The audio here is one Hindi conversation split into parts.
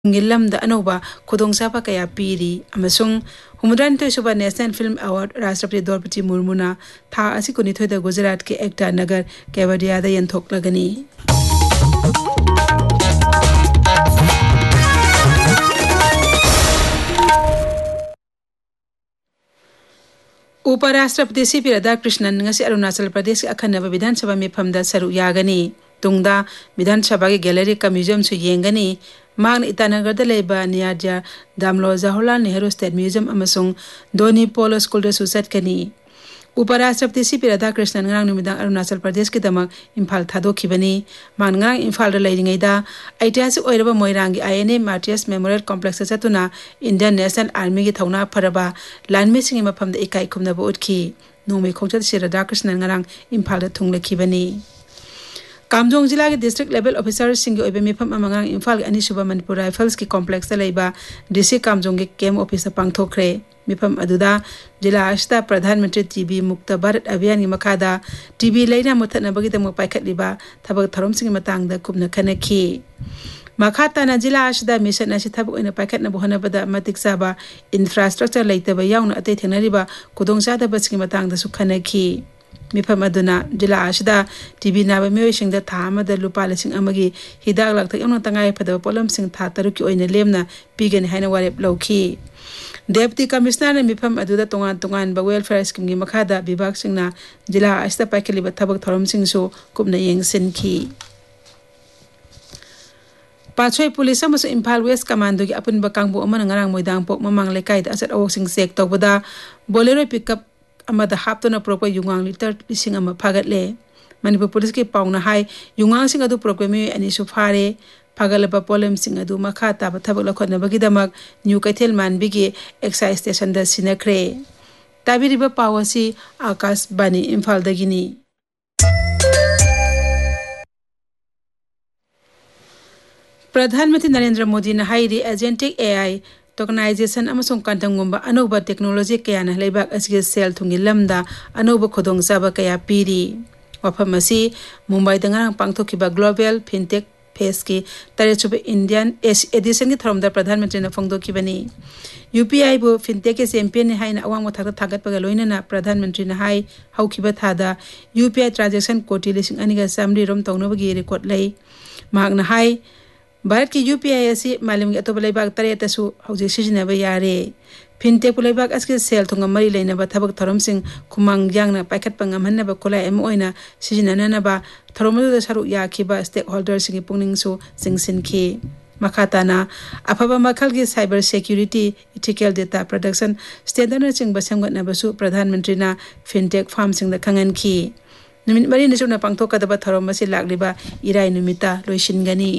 गिल्लम द अनोबा खुदोंसाबा कया पीरी अमसुंग हुमुद्रान तोयसुबा नेशनल फिल्म अवार्ड राष्ट्रपति द्रौपदी मुर्मुना था असि कुनिथोयदा गुजरात के एकता नगर केवडियादा यंथोक्लगनी उपराष्ट्रपति सीपी राधाकृष्णन ngasi अरुणाचल प्रदेश अखनब विधानसभा मिफमदा सरू यागनी तुंगदा विधानसभा के गैलरी का म्यूजियम सु येंगनी मांग ईटानगर द लेबा नियाजा दामलो Jawaharlal Nehru state museum अमसुंग Doni polo school the सुसतकनी उपराष्ट्रपति CP Radhakrishnan ngang numitang Arunachal Pradesh के दमक इम्फाल थादोखिबनी मान ngang इम्फाल द लेरिंगैदा ऐतिहासिक ओइरबा मोइरांगी INA martyrs memorial complex चतुना Indian national army की थौना फरबा लानमिसिंग मफमद इकाई खुमनबो उठखी नोमे खोंचत श्री राधाकृष्णन ngang इम्फाल द थुंगलखिबनी कामजोंग जिला के डिस्ट्रिक्ट लेवल ऑफिसर सिंह के ओबे मिफम अमंगांग इम्फाल के अनिसुबा मणिपुर राइफल्स की कॉम्प्लेक्स लेबा डिस्ट्रिक्ट कामजोंग के कैम्प ऑफिस पांगथोखरे मिफम अदुदा जिला अष्टा प्रधानमंत्री टीबी मुक्त भारत अभियान की मखादा टीबी लेना मुथनबगी दमक पाइखतलिबा थबक थरोम सिंह मतंगदा कुबना खनखी मखाताना जिला अष्टा मिशन असि थबक ओइना पाइखतनबो हनबदा मतिक साबा इंफ्रास्ट्रक्चर लेतबा याउना अतै थेंगनरिबा खुदोंसादा बसकी मतंगदा सुखनखी मिफम अदुना जिला असिदा टीबी नाबा मियोइसिंगदा था अमदा लुपा लिसिंग अमगी हिदाक लाक्थक यमना तंगाय फदबा पोलमसिंग था तरुकी ओइना लेमना पीगन हाइना वारेप लौखी डेप्टी कमिश्नर ने मिफम अदुदा तोंगान तोंगान बा वेलफेयर स्कीम की मखादा विभाग सिंगना जिला असिदा पाइखलिबा थबक थरमसिंगसु कुबना येंगसिनखी पाछोई पुलिस अमसु इम्फाल वेस्ट कमांडो की अपुनबा कांगबो अमना ngarang मोइदांग पोक ममांग लेकाइद असत अवोक्सिंग चेक तौबदा बोलेरो पिकअप अमदा हापतोना प्रोको युंगांग लीटर लिसिंग अमा फागतले मणिपुर पुलिस के पाउना हाई युंगांग सिंग अदु प्रोको मे अनिसु फारे फागलबा पोलम सिंग अदु मखा ताब थबक लखनबगीदमक न्यू कैथेल मानबिगे एक्साइज स्टेशन द सिनखरे ताबिरिबा पावसी आकाश बानी इम्फाल दगिनी प्रधानमंत्री नरेंद्र मोदी ने हाईरी एजेंटिक एआई टोकनाइजेशन अमसुंग कंटंगुंबा अनोबा टेक्नोलॉजी कयाना लेबाक असगे सेल थुंगी लमदा अनोबा खुदोंसाबा कया पीरी वफम असी मुंबई दंगारंग पांगथोखिबा ग्लोबल फिनटेक फेस की तरेचुब इंडियन एडिशन की थरमदा प्रधानमंत्री ने फोंदोखिबनी यूपीआई बु फिनटेक के चैंपियन ने हाइना अवांग मथाक थागतपगा लोइनना प्रधानमंत्री ने हाई हौखिबा थादा यूपीआई ट्रांजैक्शन कोटी लिसिंग अनिगा सामरी रोम तौनबगी रिकॉर्ड लई मागना हाई भारत की यूपीआई असी मालम के अतोब लेबाक तरेतसु हौजे सिजनबा यारे फिनटेक लेबाक असके सेल थोंगा मरी लेनबा थबक थरमसिंग खुमांग यांगना पाइखतपा ngamhanaba खोलाय एम ओइना सिजनननबा थरमदुदा सरुक याखिबा स्टेक होल्डर्स की पुंगनिंगसु सिंगसिनखी मखाताना अफबा मखल की cyber security ethical data production standard चिंग बसंगतनबसु प्रधानमंत्री ना फिनटेक फार्म सिंग द खंगनखी निमित मरी निसुना पांगथोकदबा थरमसी लागलिबा इराय निमिता लोइसिनगनी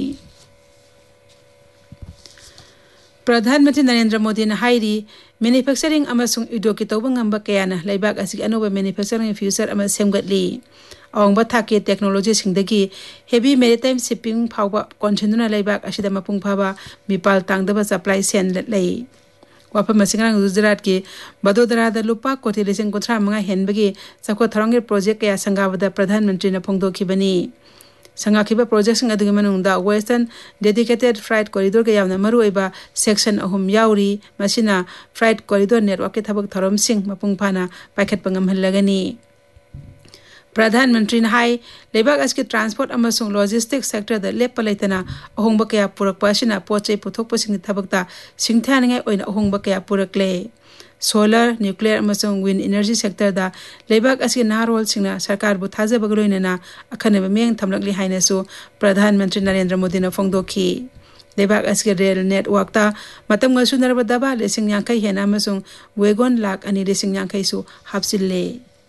प्रधानमंत्री नरेंद्र मोदी ने हाईरी मैन्युफैक्चरिंग अमसुंग उद्योग तौब ngamba कयाना लेबाक असि अनोबा मैन्युफैक्चरिंग फ्यूचर अमा सेमगतली अवंबा थाके टेक्नोलॉजी सिंगदगी हेवी मैरिटाइम शिपिंग फावबा कॉन्सेंडुना लेबाक असिदा मपुंग फाबा मिपाल तांगदबा सप्लाई चेन लई वाफम मसिंगरांग गुजरात के बडोदरा द लुपा कोटी लिसिंग कुथरा मंगा हेनबगी सको थरंगे प्रोजेक्ट कया संगाबदा प्रधानमंत्री ने फोंदोखिबनी संगाखिबा project अदुगी मनुंगदा western dedicated freight corridor के यावना मरुइबा सेक्शन अहुम याउरी मसिना फ्राइट कॉरिडोर नेटवर्क के थबक थरम सिंह मपुंग फाना पाइखतपा ngamhallagani प्रधानमंत्री ने हाई लेबाक असके ट्रांसपोर्ट अमसुंग लॉजिस्टिक्स सेक्टर द लेप पलैतना अहोंबा कया पुरकपा असिना पोचै पुथोकपसिंग थबकता सिंगथानिंगै ओइना अहोंबा कया पुरकले solar nuclear अमसुंग wind energy sector दा लेबाक असके नारोल सिंगना सरकार बु थाजबगलोइनना अखनबा मेंग थमलकली हाइनसु प्रधानमंत्री नरेंद्र मोदी ने फोंदोखी लेबाक असके रेल नेटवर्क ता मतम गसुनरबा दबा लिसिंग यांखै हेना अमसुंग वेगोन लाख अनि लिसिंग यांखै सु हापसिल्ले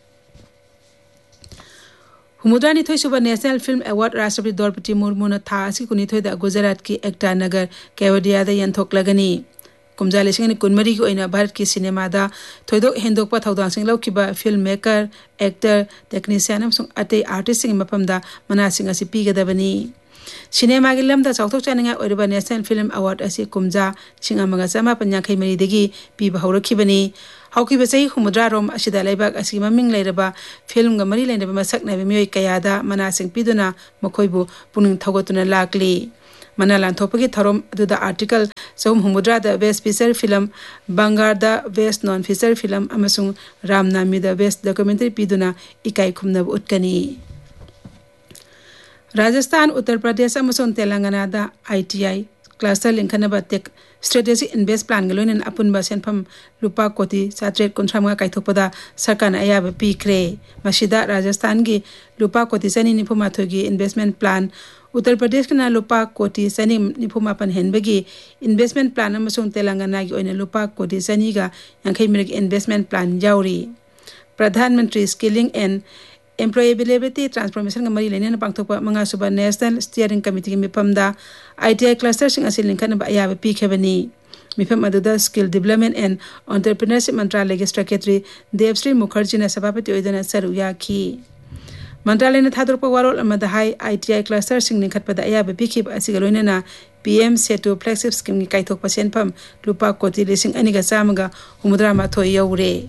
हुमुद्रानी थोइसुबा नेशनल फिल्म अवार्ड राष्ट्रपति द्रौपदी मुर्मु ने था असि कुनिथोइदा गुजरात की एकता नगर केवडियादा यंथोक्लगनी कुमजा लिसिंग कुनमरी की ओइना भारत की सिनेमादा थोइदोक हेंदोकपा थौदांसिंग लौखिबा फिल्म मेकर एक्टर टेक्नीशियन अमसुंग अते आर्टिस्टिंग मफमदा मनासिंग असि पीगदबनी सिनेमा के लमदा चौथोक चानिंगा ओइरबा नेशनल फिल्म अवार्ड असि कुमजा सिंगामगा समापन्याखै मरीदगी पीबा हौरखिबनी हौखिबा चै हुमुद्रा रोम असिदा लेबाक असि ममिंग लेरबा फिल्म ग मरी लेनबा मसक नाबे मियोय कयादा मनासिंग पीदुना मखोइबु पुनिंग थौगतुना लाकली mana lanthopagi tharom aduda article sahum humudra da best feature film bangar da best non feature film amasung ramnami da best documentary piduna ikai khumna utkani Rajasthan Uttar Pradesh amasung Telangana da ITI cluster linkhanaba tech strategic invest plan galoin apunba senpham lupa koti satret kontrama kaithokpada sarkana ayaba pikre masida Rajasthan gi lupa koti sani nifuma thogi investment plan Uttar Pradesh kana lupa koti sani nifuma pan henbagi investment plan amasung Telangana gi oina lupa koti sani ga yankhai mirik investment plan jauri Pradhan Mantri Skilling and Employability Transformation Mari Lenen Pangtopa Mangasuba National Steering Committee Mipamda ITI cluster sing asil linkan ba ya pi khebani Mipam aduda Skill Development and Entrepreneurship Mantralaya Secretary Devsri Mukherjee na sabapati oidana saru yakhi Mantralaya na thadurpa warol amada hai ITI cluster sing linkat pada ya pi khib asigaloina na PM Setu Flagship Scheme ni kaithok pasen pham lupa koti lising aniga samaga humudra ma thoi yaure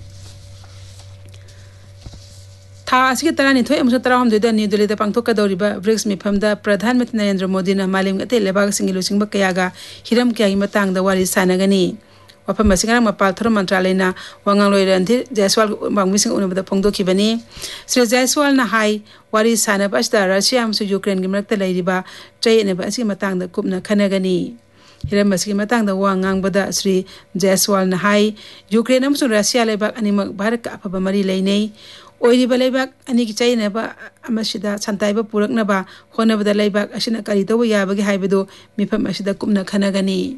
Tha asigi tarani thoi amsa taram de New Delhi da pangthok kadoriba BRICS mifamda Pradhan Mantri Narendra Modi na malim ate lebak singilu singba kayaga hiram kya gi matang da wari sanagani wafam masinga mapal thoram mantralayna wangangloi ranthir Jaiswal bangmising unabada phongdo kibani Sri Jaiswal na hai wari sanaba asda Russia amsu Ukraine gi marakta lairiba traine ba asigi matang da kupna khanagani hiram masigi matang da wangang bada Sri Jaiswal na hai Ukraine amsu Russia lebak animak Bharat ka apaba mari lainei Oiriba leibak ani ki chaina ba amasida santaiba purakna ba honabada leibak asina kari to yabagi haibado mifam asida kumna khanagani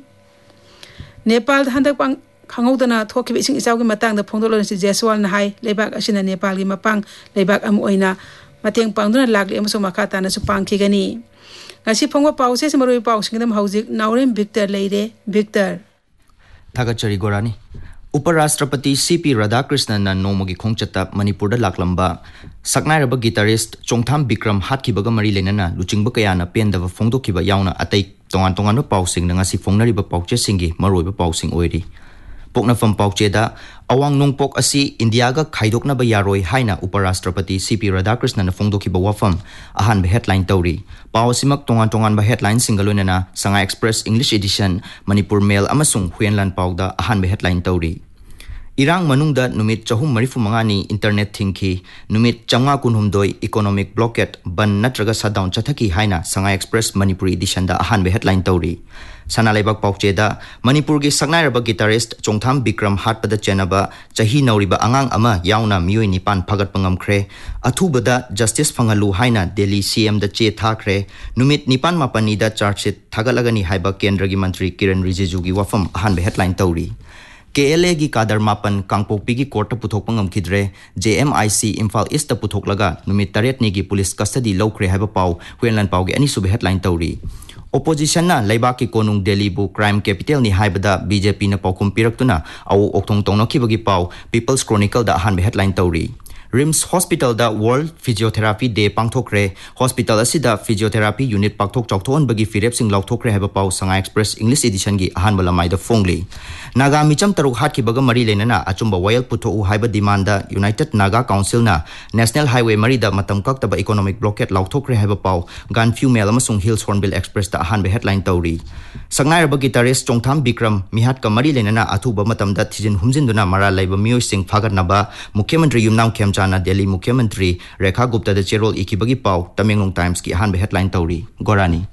Nepal handak pang khangodana thokibi sing isawgi matang da phongdolon si Jaiswal na hai leibak asina Nepal gi mapang leibak am oina mateng pangduna lagli amaso makata na su pangkhigani ngasi phongwa pause semaroi paw singdam haujik naurem Victor leire Victor Thagachari Gorani Uparashtrapati C.P. Radhakrishnan na nomogi khongchata Manipur da laklamba saknairaba guitarist Chongtham Bikram hatkibaga mari lenana luchingba kayana pendava phongdokhiba yauna atai tongan pausing na ngasi phongnariba pauche singi maroiba pausing oiri poknafam pauche da awang nongpok asi India ga khaidokna ba yaroi haina Uparashtrapati C.P. Radhakrishnan na phongdokhiba wafam ahan ba headline tawri pausimak tongan ba headline singaloinana Sanga Express English edition Manipur Mail amasung Huyenlan pauda ahan ba headline tawri Irang manungda numit chahum marifu mangani internet thinki numit changa kunhumdoi economic blockade ban natraga shutdown chathaki haina Sanga Express Manipur edition da ahan be headline tawri sana laibak pauche da Manipur gi saknairaba guitarist Chongtham Bikram hatpada chenaba chahi nauriba angang ama yauna mioi nipan phagat pangam khre athubada justice phangalu haina Delhi CM da che thakre numit nipan mapani da charge sheet thagalagani haiba kendra gi mantri Kiran Rijiju gi wafam ahan be headline tawri KLA gi kadar mapan Kangpokpi gi court puthok pangam khidre JMIC Imphal East puthok laga numit taret ni gi police custody lokre haiba pau Huyenlan pau gi ani sub headline tawri opposition na laibak ki konung Delhi bu crime capital ni haibada BJP na paukum piraktuna au okthong tongno khibagi pau People's Chronicle da han be headline tawri RIMS Hospital da World Physiotherapy Day pangthokre hospital asida physiotherapy unit pakthok chokthon bagi firep sing lauthokre haiba pau Sanga Express English edition gi ahan bala mai da phongli Naga micham taruk hat ki baga mari lenana achumba wayal putho u haiba demand da United Naga Council na National Highway mari da matam kak taba economic blockade lauthokre haiba pau Gunfew Mail amasung Hills Hornbill Express da ahan be headline tawri Sangnai ba guitarist Chongtham Bikram mihat ka mari lenana athuba matam da thijin humjinduna mara laiba mioi sing phagat naba Mukhyamantri Yumnam Khemchana Delhi Mukhyamantri Rekha Gupta da cherol ikibagi pau Tamenglong Times ki ahan be headline tawri Gorani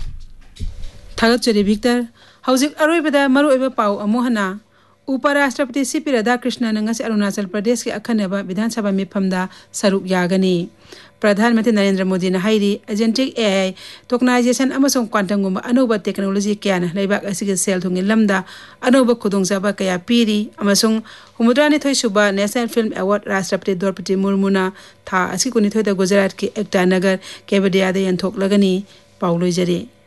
Thagachari Victor Haujik aroibada maroiba pau amohana Uparashtrapati C.P. Radhakrishnan ngasi Arunachal Pradesh ki akhanaba Vidhan Sabha mifamda saruk yagani Pradhan Mantri Narendra Modi na hairi agentic AI tokenization amasong quantum gumba anoba technology kyana laibak asigi sel thungi lamda anoba khudongjaba kaya piri amasong humudrani thoi suba National Film Award Rashtrapati Draupadi Murmu na tha asigi kuni thoi da Gujarat ki Ekta Nagar Kevadia da yanthok lagani pauloi jare